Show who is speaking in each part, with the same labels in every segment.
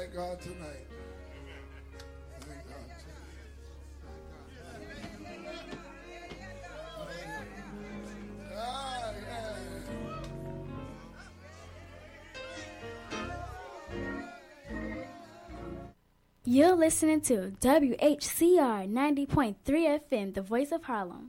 Speaker 1: thank God tonight. Thank God tonight. Ah, yeah.
Speaker 2: You're listening to WHCR 90.3 FM, the voice of Harlem.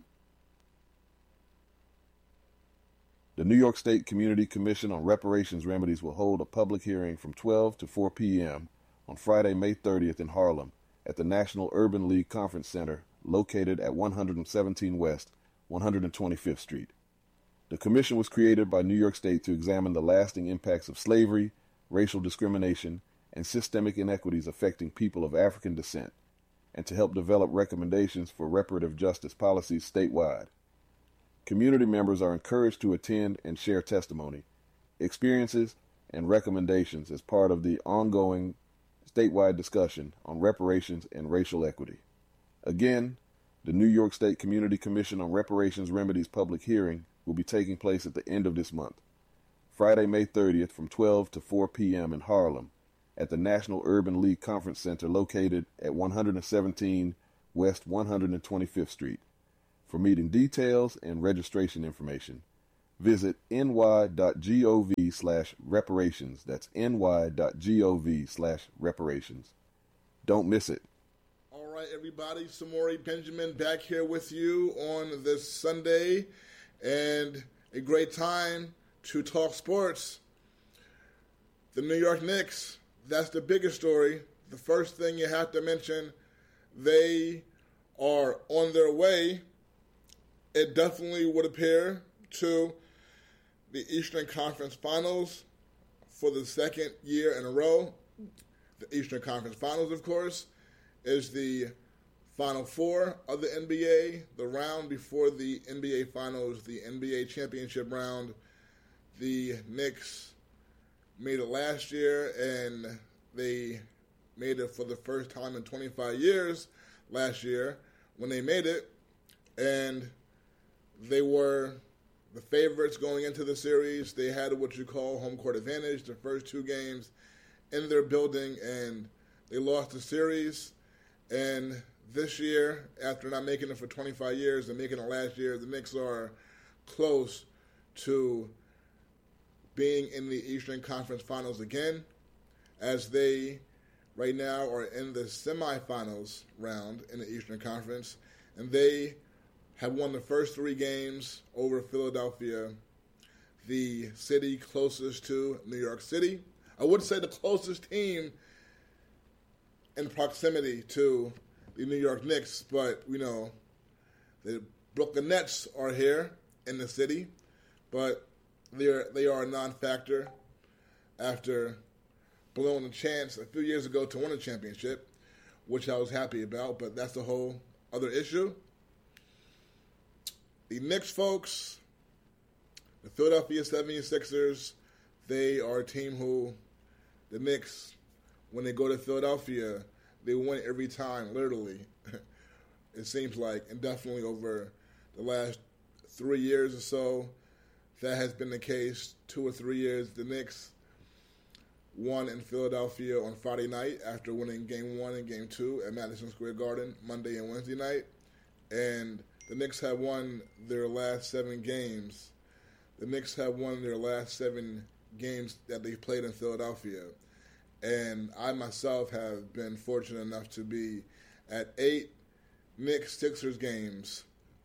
Speaker 3: The New York State Community Commission on Reparations Remedies will hold a public hearing from 12 to 4 p.m. on Friday, May 30th in Harlem at the National Urban League Conference Center located at 117 West, 125th Street. The commission was created by New York State to examine the lasting impacts of slavery, racial discrimination, and systemic inequities affecting people of African descent, and to help develop recommendations for reparative justice policies statewide. Community members are encouraged to attend and share testimony, experiences, and recommendations as part of the ongoing statewide discussion on reparations and racial equity. Again, the New York State Community Commission on Reparations Remedies public hearing will be taking place at the end of this month, Friday, May 30th from 12 to 4 p.m. in Harlem at the National Urban League Conference Center located at 117 West 125th Street. For meeting details and registration information, visit ny.gov/reparations. That's ny.gov/reparations. Don't miss it.
Speaker 1: All right, everybody. Samori Benjamin back here with you on this Sunday, and a great time to talk sports. The New York Knicks, that's the biggest story. The first thing you have to mention, they are on their way. It definitely would appear to the Eastern Conference Finals for the second year in a row. The Eastern Conference Finals, of course, is the Final Four of the NBA, the round before the NBA Finals, the NBA Championship round. The Knicks made it last year, and they made it for the first time in 25 years last year when they made it, and they were the favorites going into the series. They had what you call home court advantage the first two games in their building, and they lost the series. And this year, after not making it for 25 years and making it last year, the Knicks are close to being in the Eastern Conference Finals again, as they right now are in the semifinals round in the Eastern Conference, and they have won the first three games over Philadelphia, the city closest to New York City. I would say the closest team in proximity to the New York Knicks, but we know the Brooklyn Nets are here in the city, but they are a non-factor after blowing a chance a few years ago to win a championship, which I was happy about, but that's a whole other issue. The Knicks, folks, the Philadelphia 76ers, they are a team who, the Knicks, when they go to Philadelphia, they win every time, literally. It seems like, and definitely over the last 3 years or so, that has been the case. 2 or 3 years, the Knicks won in Philadelphia on Friday night after winning Game 1 and Game 2 at Madison Square Garden Monday and Wednesday night. And the Knicks have won their last 7 games. The Knicks have won their last 7 games that they've played in Philadelphia. And I myself have been fortunate enough to be at 8 Knicks-Sixers games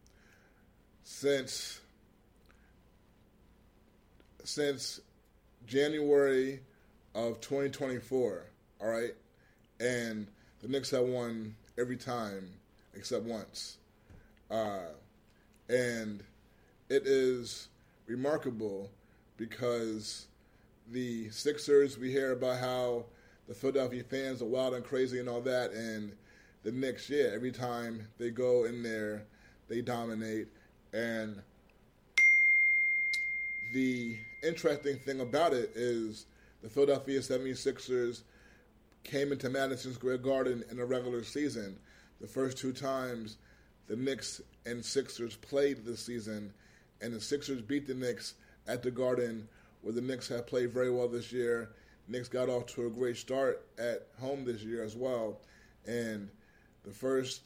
Speaker 1: since January of 2024, all right? And the Knicks have won every time except once. And it is remarkable because the Sixers, we hear about how the Philadelphia fans are wild and crazy and all that, and the Knicks, yeah, every time they go in there, they dominate. And the interesting thing about it is the Philadelphia 76ers came into Madison Square Garden in the regular season. The first 2 times the Knicks and Sixers played this season, and the Sixers beat the Knicks at the Garden, where the Knicks have played very well this year. Knicks got off to a great start at home this year as well. And the first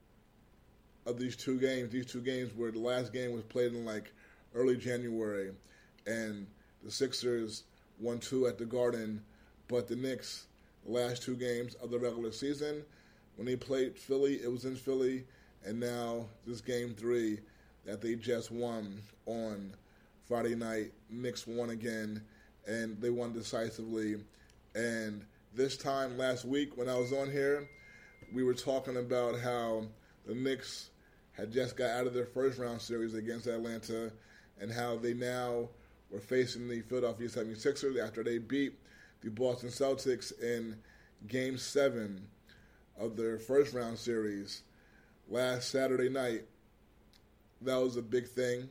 Speaker 1: of these two games where the last game was played in like early January, and the Sixers won 2 at the Garden, but the Knicks, the last 2 games of the regular season, when they played Philly, it was in Philly, and now this game 3 that they just won on Friday night, Knicks won again, and they won decisively. And this time last week when I was on here, we were talking about how the Knicks had just got out of their first round series against Atlanta, and how they now were facing the Philadelphia 76ers after they beat the Boston Celtics in Game 7 of their first round series last Saturday night. That was a big thing.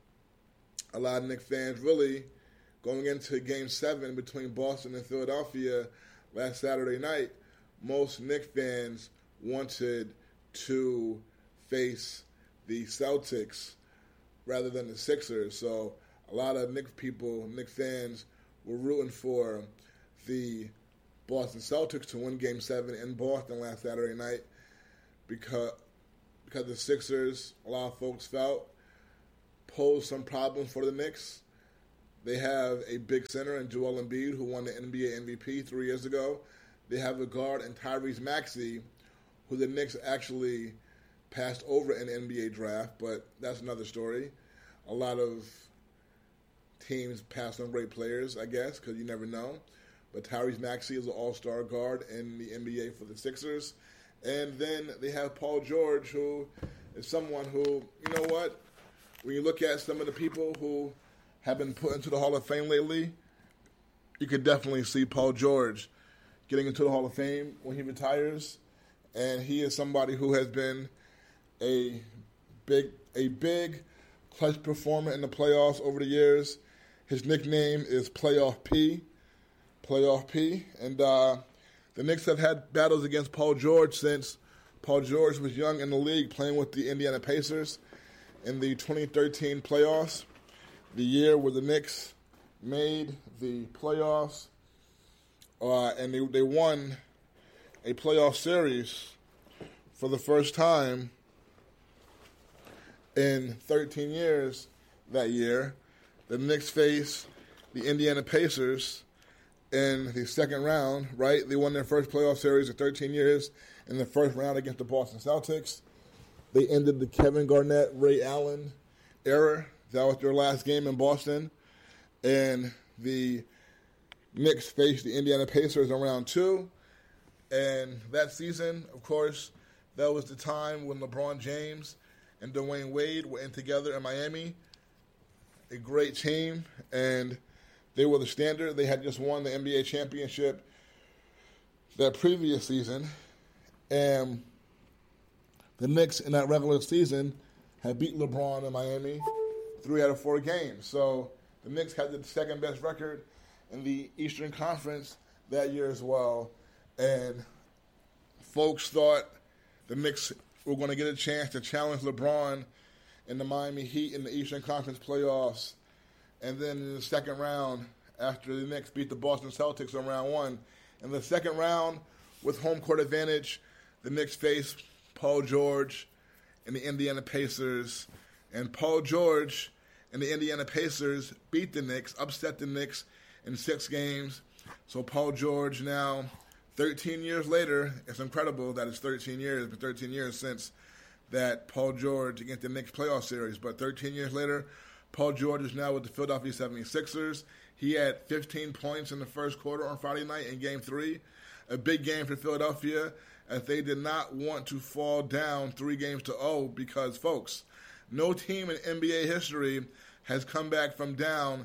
Speaker 1: A lot of Knicks fans really going into Game 7 between Boston and Philadelphia last Saturday night. Most Knicks fans wanted to face the Celtics rather than the Sixers. So a lot of Knicks fans were rooting for the Boston Celtics to win Game 7 in Boston last Saturday night because the Sixers, a lot of folks felt, posed some problems for the Knicks. They have a big center in Joel Embiid, who won the NBA MVP 3 years ago. They have a guard in Tyrese Maxey, who the Knicks actually passed over in the NBA draft, but that's another story. A lot of teams pass on great players, I guess, because you never know. But Tyrese Maxey is an all-star guard in the NBA for the Sixers. And then they have Paul George, who is someone who, you know what, when you look at some of the people who have been put into the Hall of Fame lately, you could definitely see Paul George getting into the Hall of Fame when he retires. And he is somebody who has been a big clutch performer in the playoffs over the years. His nickname is Playoff P. And the Knicks have had battles against Paul George since Paul George was young in the league, playing with the Indiana Pacers in the 2013 playoffs, the year where the Knicks made the playoffs, and they won a playoff series for the first time in 13 years that year. The Knicks faced the Indiana Pacers in the second round, right? They won their first playoff series in 13 years in the first round against the Boston Celtics. They ended the Kevin Garnett, Ray Allen era. That was their last game in Boston. And the Knicks faced the Indiana Pacers in round 2. And that season, of course, that was the time when LeBron James and Dwayne Wade were in together in Miami. A great team, and they were the standard. They had just won the NBA championship that previous season, and the Knicks in that regular season had beat LeBron in Miami 3 out of 4 games. So the Knicks had the second best record in the Eastern Conference that year as well, and folks thought the Knicks were going to get a chance to challenge LeBron in the Miami Heat in the Eastern Conference playoffs. And then in the second round, after the Knicks beat the Boston Celtics in round 1, in the second round, with home court advantage, the Knicks faced Paul George and the Indiana Pacers. And Paul George and the Indiana Pacers beat the Knicks, upset the Knicks in 6 games. So Paul George now, 13 years later, it's incredible that it's 13 years, but 13 years since that Paul George against the Knicks playoff series. But 13 years later, Paul George is now with the Philadelphia 76ers. He had 15 points in the first quarter on Friday night in Game 3. A big game for Philadelphia, as they did not want to fall down 3-0 because, folks, no team in NBA history has come back from down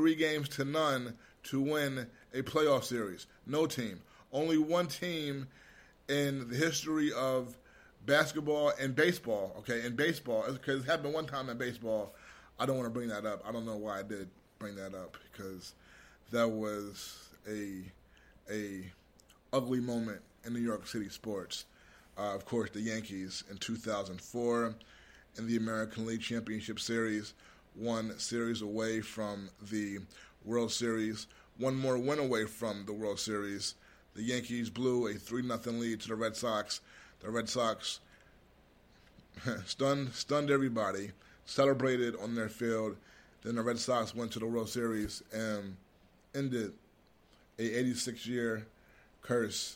Speaker 1: 3-0 to win a playoff series. No team. Only one team in the history of basketball and baseball, okay, in baseball, because it happened one time in baseball. I don't want to bring that up. I don't know why I did bring that up, because that was a ugly moment in New York City sports. Of course, the Yankees in 2004 in the American League Championship Series, 1 series away from the World Series, one more win away from the World Series. The Yankees blew a 3-0 lead to the Red Sox. The Red Sox stunned everybody, celebrated on their field. Then the Red Sox went to the World Series and ended a 86-year curse,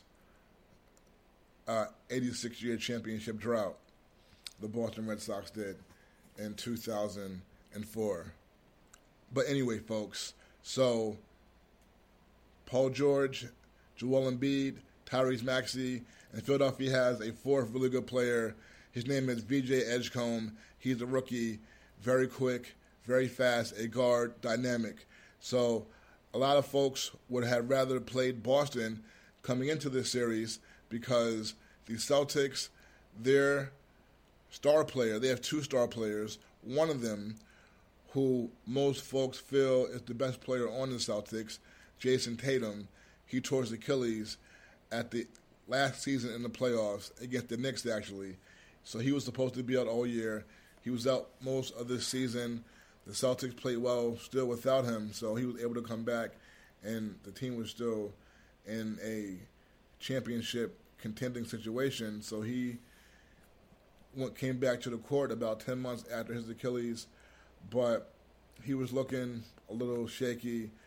Speaker 1: 86-year championship drought. The Boston Red Sox did in 2004. But anyway, folks, so Paul George, Joel Embiid, Tyrese Maxey, and Philadelphia has a fourth really good player. His name is VJ Edgecombe. He's a rookie, very quick, very fast, a guard, dynamic. So a lot of folks would have rather played Boston coming into this series because the Celtics, their star player, they have two star players. One of them, who most folks feel is the best player on the Celtics, Jason Tatum, he tore his Achilles at the last season in the playoffs against the Knicks, actually. So he was supposed to be out all year. He was out most of this season. The Celtics played well still without him, so he was able to come back, and the team was still in a championship contending situation. So he came back to the court about 10 months after his Achilles, but he was looking a little shaky.